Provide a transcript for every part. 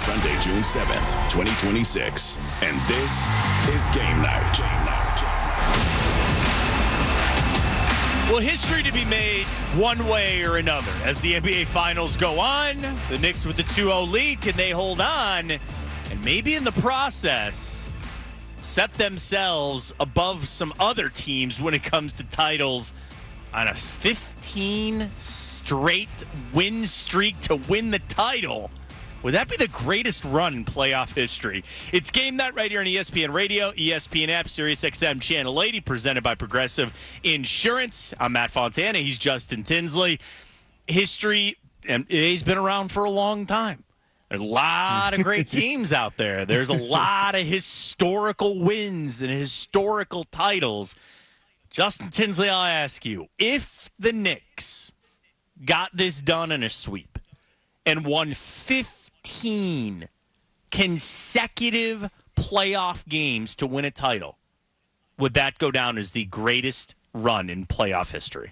Sunday, June 7th, 2026. And this is Game Night. Well, history to be made one way or another. As the NBA Finals go on, the Knicks with the 2-0 lead, can they hold on? And maybe in the process, set themselves above some other teams when it comes to titles on a 15 straight win streak to win the title. Would that be the greatest run in playoff history? It's Game Night right here on ESPN Radio, ESPN app, SiriusXM Channel 80, presented by Progressive Insurance. I'm Matt Fontana. He's Justin Tinsley. History, NBA's been around for a long time. There's a lot of great teams out there. There's a lot of historical wins and historical titles. Justin Tinsley, I'll ask you, if the Knicks got this done in a sweep and won 15 consecutive playoff games to win a title, would that go down as the greatest run in playoff history?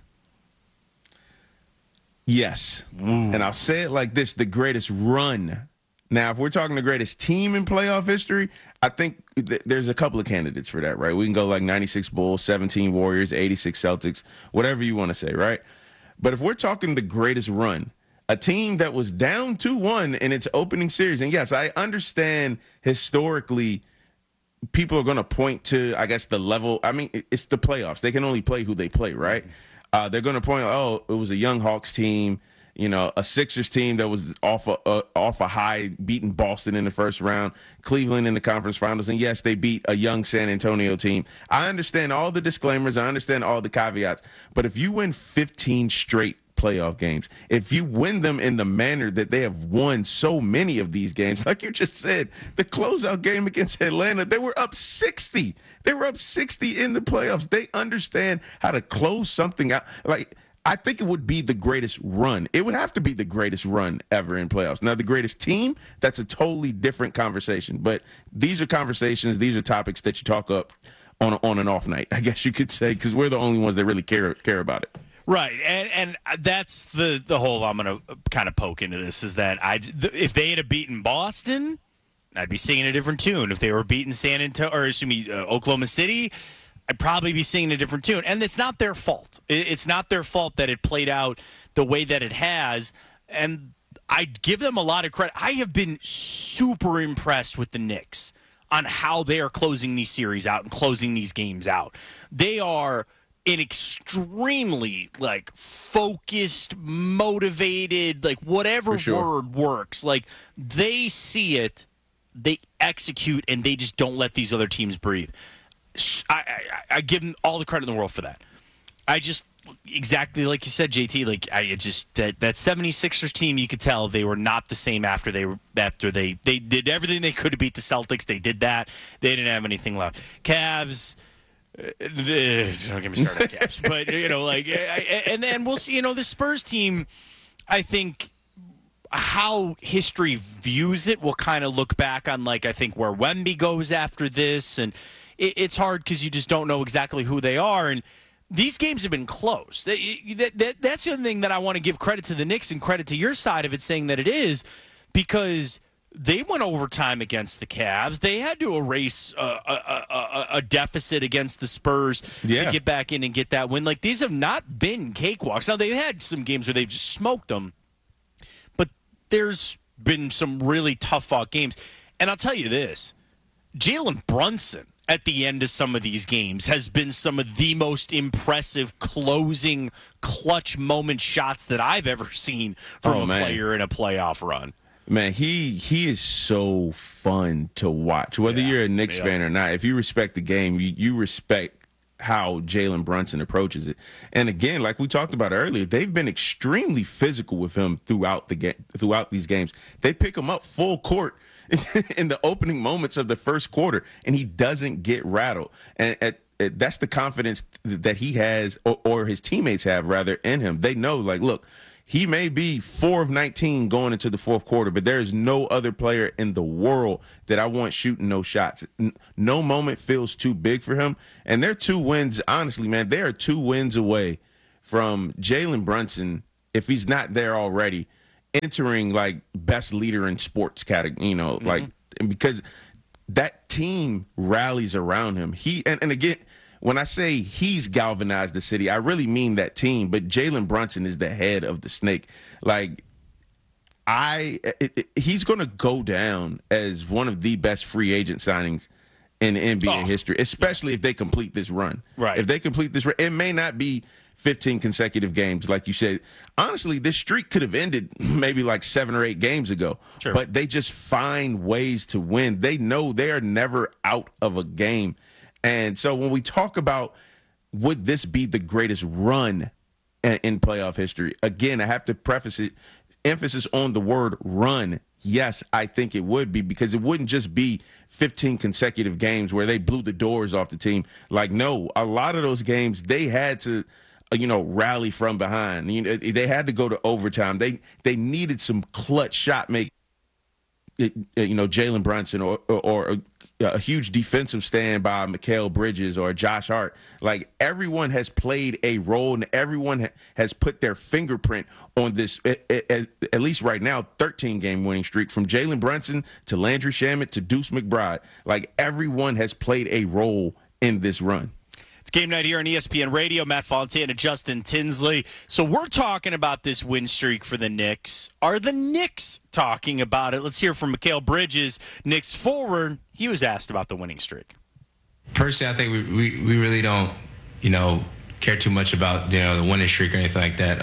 Yes. And I'll say it like this, the greatest run. Now, if we're talking the greatest team in playoff history, I think there's a couple of candidates for that, right? We can go like 96 Bulls, 17 Warriors, 86 Celtics, whatever you want to say, right? But if we're talking the greatest run, a team that was down 2-1 in its opening series, and yes, I understand historically people are going to point to, I guess, the level. I mean, it's the playoffs. They can only play who they play, right? They're going to point, it was a young Hawks team, a Sixers team that was off a high, beating Boston in the first round, Cleveland in the conference finals, and yes, they beat a young San Antonio team. I understand all the disclaimers. I understand all the caveats. But if you win 15 straight playoff games, if you win them in the manner that they have won so many of these games, like you just said, the closeout game against Atlanta, they were up 60. They were up 60 in the playoffs. They understand how to close something out. Like, I think it would be the greatest run. It would have to be the greatest run ever in playoffs. Now, the greatest team, that's a totally different conversation. But these are conversations, these are topics that you talk up on an off night, I guess you could say, because we're the only ones that really care about it. Right, and that's the whole I'm going to kind of poke into this, is that if they had beaten Boston, I'd be singing a different tune. If they were beating Oklahoma City, I'd probably be singing a different tune. And it's not their fault. It's not their fault that it played out the way that it has. And I give them a lot of credit. I have been super impressed with the Knicks on how they are closing these series out and closing these games out. They are an extremely, focused, motivated, whatever word works. They see it, they execute, and they just don't let these other teams breathe. I give them all the credit in the world for that. I just, exactly like you said, JT, that 76ers team, you could tell they were not the same after they did everything they could to beat the Celtics. They did that. They didn't have anything left. Cavs, don't get me started on Cavs. But, and then we'll see, the Spurs team, I think, how history views it, we'll kind of look back on, I think, where Wemby goes after this, and it's hard because you just don't know exactly who they are, and these games have been close. That's the other thing that I want to give credit to the Knicks and credit to your side of it, saying that it is, because they went overtime against the Cavs. They had to erase a deficit against the Spurs to get back in and get that win. These have not been cakewalks. Now, they've had some games where they've just smoked them, but there's been some really tough-fought games. And I'll tell you this, Jalen Brunson at the end of some of these games has been some of the most impressive closing clutch moment shots that I've ever seen from a player in a playoff run. Man, he is so fun to watch. Whether you're a Knicks fan or not, if you respect the game, you respect how Jalen Brunson approaches it. And again, like we talked about earlier, they've been extremely physical with him throughout these games. They pick him up full court in the opening moments of the first quarter, and he doesn't get rattled. And that's the confidence that he has, or his teammates have, rather, in him. They know, look, he may be 4 of 19 going into the fourth quarter, but there is no other player in the world that I want shooting no shots. No moment feels too big for him. And they're 2 wins. Honestly, man, they are 2 wins away from Jalen Brunson, if he's not there already, entering like best leader in sports category, like because that team rallies around him. And again, when I say he's galvanized the city, I really mean that team. But Jalen Brunson is the head of the snake. Like, he's going to go down as one of the best free agent signings in NBA history, especially if they complete this run. Right. If they complete this run, it may not be 15 consecutive games, like you said. Honestly, this streak could have ended maybe like 7 or 8 games ago. Sure. But they just find ways to win. They know they are never out of a game. And so when we talk about would this be the greatest run in playoff history, again, I have to preface it, emphasis on the word run. Yes, I think it would be, because it wouldn't just be 15 consecutive games where they blew the doors off the team. Like, no, a lot of those games they had to, rally from behind. They had to go to overtime. They needed some clutch shot make. Jalen Brunson or a huge defensive stand by Mikal Bridges or Josh Hart. Like, everyone has played a role and everyone has put their fingerprint on this, at least right now, 13-game winning streak, from Jalen Brunson to Landry Shamet to Deuce McBride. Like, everyone has played a role in this run. Game night here on ESPN Radio. Matt Fontana, Justin Tinsley. So we're talking about this win streak for the Knicks. Are the Knicks talking about it? Let's hear from Mikal Bridges, Knicks forward. He was asked about the winning streak. Personally, I think we really don't, care too much about, the winning streak or anything like that.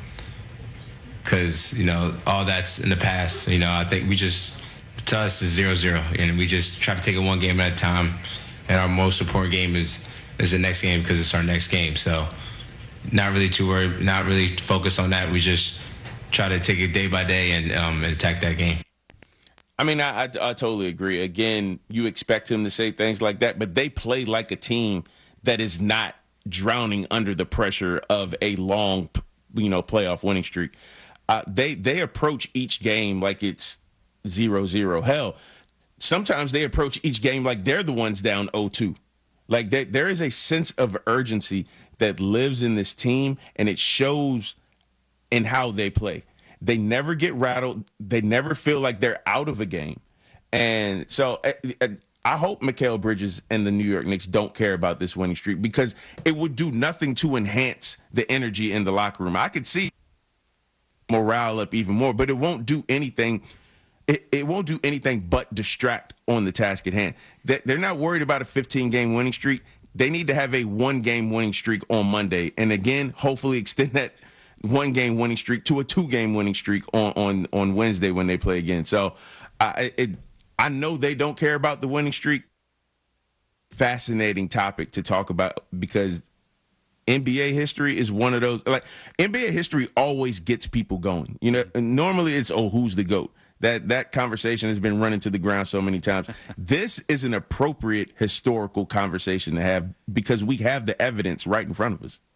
Because, all that's in the past. I think to us, it's 0-0. And we just try to take it one game at a time. And our most important game is the next game, because it's our next game. So not really too worried, not really focused on that. We just try to take it day by day and attack that game. I mean, I totally agree. Again, you expect him to say things like that, but they play like a team that is not drowning under the pressure of a long, playoff winning streak. They approach each game like it's 0-0. Hell, sometimes they approach each game like they're the ones down 0-2. Like, there is a sense of urgency that lives in this team, and it shows in how they play. They never get rattled. They never feel like they're out of a game. And so I hope Mikal Bridges and the New York Knicks don't care about this winning streak, because it would do nothing to enhance the energy in the locker room. I could see morale up even more, but it won't do anything. It won't do anything but distract on the task at hand. They're not worried about a 15-game winning streak. They need to have a 1-game winning streak on Monday. And again, hopefully extend that 1-game winning streak to a 2-game winning streak on Wednesday when they play again. So I know they don't care about the winning streak. Fascinating topic to talk about, because NBA history is one of those, like, NBA history always gets people going. Normally it's, who's the GOAT? That conversation has been running to the ground so many times. This is an appropriate historical conversation to have, because we have the evidence right in front of us.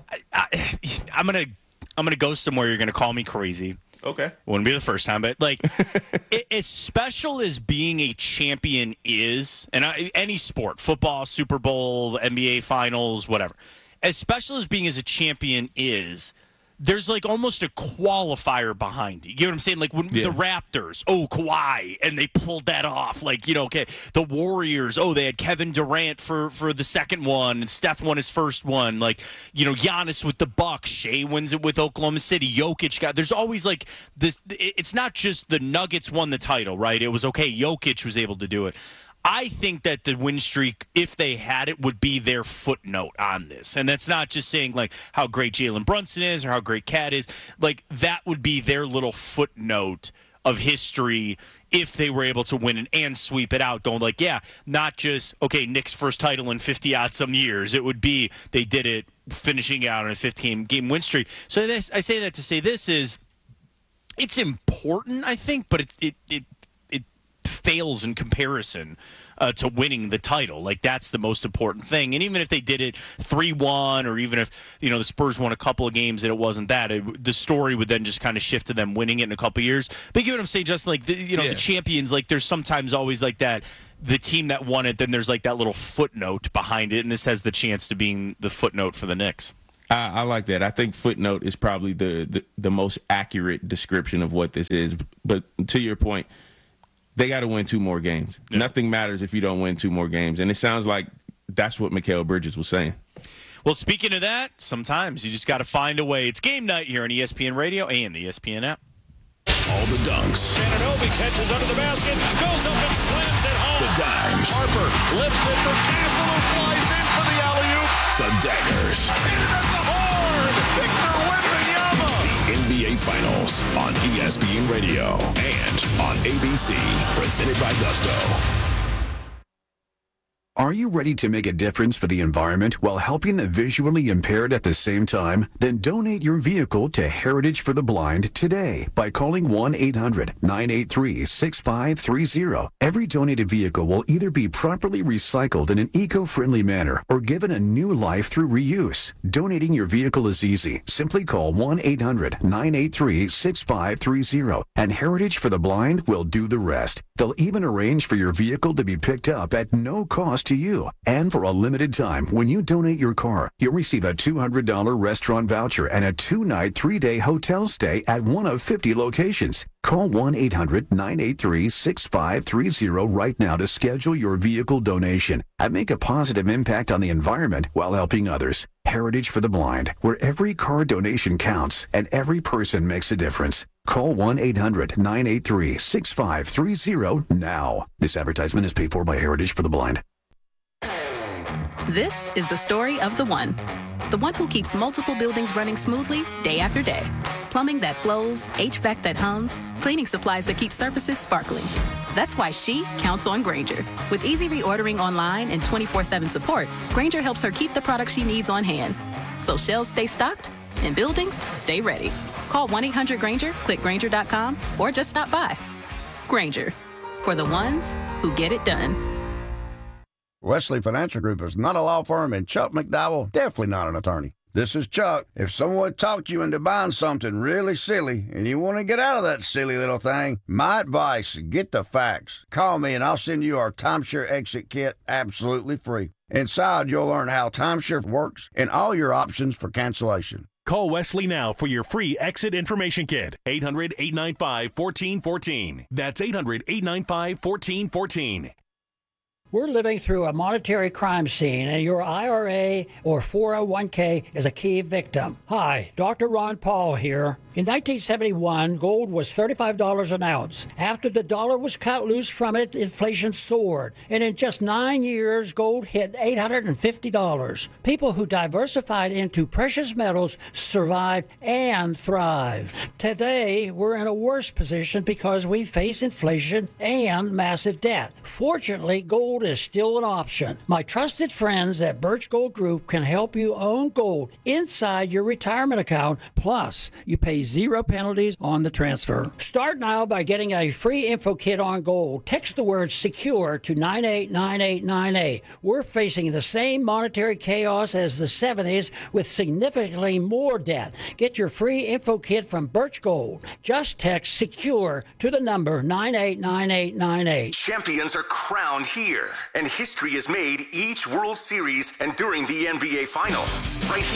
I'm gonna go somewhere. You're gonna call me crazy. Okay, wouldn't be the first time, but like, as special as being a champion is, and any sport, football, Super Bowl, NBA Finals, whatever, as special as being as a champion is, there's like almost a qualifier behind it. You get what I'm saying? Like when the Raptors, Kawhi, and they pulled that off. Like, okay, the Warriors, they had Kevin Durant for the second one, and Steph won his first one. Like, Giannis with the Bucks, Shea wins it with Oklahoma City, Jokic there's always like this. It's not just the Nuggets won the title, right? It was Jokic was able to do it. I think that the win streak, if they had it, would be their footnote on this. And that's not just saying, like, how great Jalen Brunson is or how great Cat is. Like, that would be their little footnote of history if they were able to win it and sweep it out, going like, not just, Knicks' first title in 50-odd-some years. It would be they did it finishing out on a 15-game win streak. So I say that to say this is, it's important, I think, but it fails in comparison to winning the title. Like, that's the most important thing. And even if they did it 3-1, or even if the Spurs won a couple of games and it wasn't that, the story would then just kind of shift to them winning it in a couple of years. But you get what I'm saying, Justin? Like, the champions, like, there's sometimes always like that, the team that won it, then there's like that little footnote behind it, and this has the chance to being the footnote for the Knicks. I like that. I think footnote is probably the most accurate description of what this is. But to your point, they got to win 2 more games. Yeah. Nothing matters if you don't win 2 more games. And it sounds like that's what Mikal Bridges was saying. Well, speaking of that, sometimes you just got to find a way. It's game night here on ESPN Radio and the ESPN app. All the dunks. Anunoby catches under the basket, goes up and slams it home. The dimes. Harper lifts it for Castle, who flies in for the alley-oop. The daggers. Hit it at the horn. Victor Wembanyama. The NBA Finals on ESPN Radio and on ABC. Presented by Gusto. Are you ready to make a difference for the environment while helping the visually impaired at the same time? Then donate your vehicle to Heritage for the Blind today by calling 1-800-983-6530. Every donated vehicle will either be properly recycled in an eco-friendly manner or given a new life through reuse. Donating your vehicle is easy. Simply call 1-800-983-6530 and Heritage for the Blind will do the rest. They'll even arrange for your vehicle to be picked up at no cost to you. And for a limited time, when you donate your car, you'll receive a $200 restaurant voucher and a 2-night, 3-day hotel stay at one of 50 locations. Call 1-800-983-6530 right now to schedule your vehicle donation and make a positive impact on the environment while helping others. Heritage for the Blind, where every car donation counts and every person makes a difference. Call 1-800-983-6530 now. This advertisement is paid for by Heritage for the Blind. This is the story of the one who keeps multiple buildings running smoothly day after day. Plumbing that flows, HVAC that hums, cleaning supplies that keep surfaces sparkling. That's why she counts on Grainger. With easy reordering online and 24/7 support, Grainger helps her keep the products she needs on hand. So shelves stay stocked and buildings stay ready. Call 1-800-GRAINGER, click Grainger.com, or just stop by. Grainger, for the ones who get it done. Wesley Financial Group is not a law firm, and Chuck McDowell definitely not an attorney. This is Chuck. If someone talked you into buying something really silly and you want to get out of that silly little thing, my advice, get the facts. Call me and I'll send you our Timeshare Exit Kit absolutely free. Inside, you'll learn how timeshare works and all your options for cancellation. Call Wesley now for your free exit information kit. 800-895-1414. That's 800-895-1414. We're living through a monetary crime scene, and your IRA or 401k is a key victim. Hi, Dr. Ron Paul here. In 1971, gold was $35 an ounce. After the dollar was cut loose from it, inflation soared. And in just 9 years, gold hit $850. People who diversified into precious metals survived and thrived. Today, we're in a worse position because we face inflation and massive debt. Fortunately, gold is still an option. My trusted friends at Birch Gold Group can help you own gold inside your retirement account. Plus, you pay 0 penalties on the transfer. Start now by getting a free info kit on gold. Text the word SECURE to 989898. We're facing the same monetary chaos as the 70s with significantly more debt. Get your free info kit from Birch Gold. Just text SECURE to the number 989898. Champions are crowned here, and history is made each World Series and during the NBA Finals. Right here.